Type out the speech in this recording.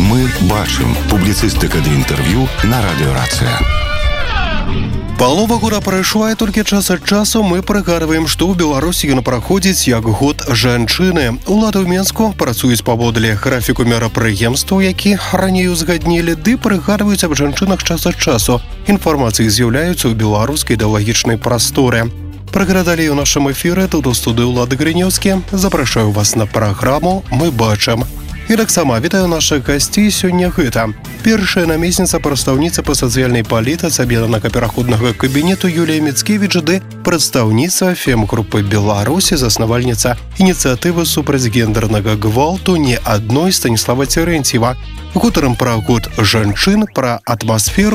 Мы бачым. Публіцыстыка ды інтэрв'ю на радыёрацыя. Палова года прайшла, і толькі час ад часу мы прыгадваем, што ў Беларусі ён праходзіць як год жанчыны. Улады ў Мінску працуюць паводле графіку мерапрыемстваў, які раней узгаднілі, ды прыгадваюць аб жанчынах час ад часу. Інфармацыі з'яўляюцца ў беларускай ідэалагічнай прасторы. Прыгадалі ў нашым эфіры, тут у студыі Улады Грынёўскі. Запрашаю вас на праграму «Мы бачым». І таксама вітаю нашых гасцей сёння гэта. Першая намесніца прадстаўніца па сацыяльнай палітыцы аб'яднанага пераходнага кабінету Юлія Міцкевіч ды прадстаўніца фем-групы Беларусі, заснавальніца ініцыятывы супраць гендэрнага гвалту «Не адной» Станіслава Церэнціва. Гутарым пра год жанчын, пра атмасферу